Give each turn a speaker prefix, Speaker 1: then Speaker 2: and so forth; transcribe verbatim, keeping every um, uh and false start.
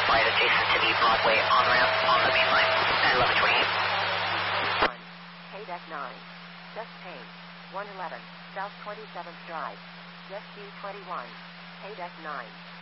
Speaker 1: flight adjacent to the Broadway on-ramp on the main line at eleven twenty-eight.
Speaker 2: one. K deck nine. Just Payne. one eleven. South twenty-seventh Drive. Jet Q twenty-one. K deck nine.